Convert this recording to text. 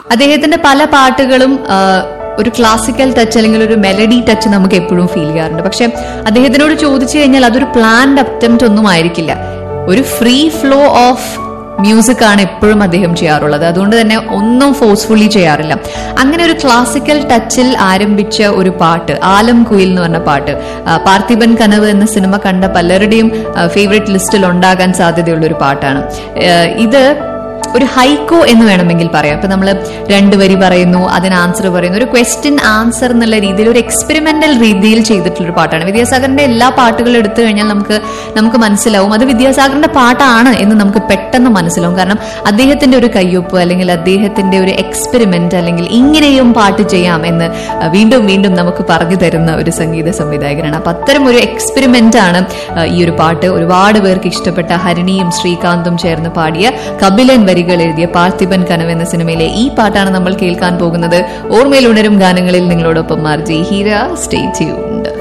അദ്ദേഹത്തിന്റെ പല പാട്ടുകളും ഒരു ക്ലാസിക്കൽ ടച്ച് അല്ലെങ്കിൽ ഒരു മെലഡി ടച്ച് നമുക്ക് എപ്പോഴും ഫീൽ ചെയ്യാറുണ്ട്. പക്ഷെ അദ്ദേഹത്തിനോട് ചോദിച്ചു കഴിഞ്ഞാൽ അതൊരു പ്ലാൻഡ് അറ്റംപ്റ്റ് ഒന്നും ആയിരിക്കില്ല. ഒരു ഫ്രീ ഫ്ലോ ഓഫ് മ്യൂസിക് ആണ് എപ്പോഴും അദ്ദേഹം ചെയ്യാറുള്ളത്. അതുകൊണ്ട് തന്നെ ഒന്നും ഫോഴ്സ്ഫുള്ളി ചെയ്യാറില്ല. അങ്ങനെ ഒരു ക്ലാസിക്കൽ ടച്ചിൽ ആരംഭിച്ച ഒരു പാട്ട് ആലം കുയിൽ എന്ന് പറഞ്ഞ പാട്ട്, പാർത്ഥിപൻ കനവ് എന്ന സിനിമ കണ്ട പലരുടെയും ഫേവറേറ്റ് ലിസ്റ്റിൽ ഉണ്ടാകാൻ സാധ്യതയുള്ള ഒരു പാട്ടാണ്. ഇത് ഒരു ഹൈക്കോ എന്ന് വേണമെങ്കിൽ പറയാം. ഇപ്പൊ നമ്മൾ 2 വരി പറയുന്നു, അതിന് ആൻസർ പറയുന്നു, ഒരു ക്വസ്റ്റ്യൻ ആൻസർ എന്നുള്ള രീതിയിൽ ഒരു എക്സ്പെരിമെന്റൽ രീതിയിൽ ചെയ്തിട്ടുള്ളൊരു പാട്ടാണ്. വിദ്യാസാഗറിന്റെ എല്ലാ പാട്ടുകളും എടുത്തു കഴിഞ്ഞാൽ നമുക്ക് മനസ്സിലാവും അത് വിദ്യാസാഗറിന്റെ പാട്ടാണ് എന്ന് നമുക്ക് പെട്ടെന്ന് മനസ്സിലാവും. കാരണം അദ്ദേഹത്തിന്റെ ഒരു കയ്യൊപ്പ് അല്ലെങ്കിൽ അദ്ദേഹത്തിന്റെ ഒരു എക്സ്പെരിമെന്റ് അല്ലെങ്കിൽ ഇങ്ങനെയും പാട്ട് ചെയ്യാം എന്ന് വീണ്ടും വീണ്ടും നമുക്ക് പറഞ്ഞു തരുന്ന ഒരു സംഗീത സംവിധായകനാണ്. അപ്പൊ അത്തരം ഒരു എക്സ്പെരിമെന്റ് ആണ് ഈ ഒരു പാട്ട്. ഒരുപാട് പേർക്ക് ഇഷ്ടപ്പെട്ട ഹരിണിയും ശ്രീകാന്തും ചേർന്ന് പാടിയ കപിലൻ വരികൾ എഴുതിയ പാർത്ഥിപൻ കനവ് എന്ന സിനിമയിലെ ഈ പാട്ടാണ് നമ്മൾ കേൾക്കാൻ പോകുന്നത്. ഓർമ്മയിൽ ഉണരും ഗാനങ്ങളിൽ നിങ്ങളോടൊപ്പം ആർജി ഹീര. Stay tuned.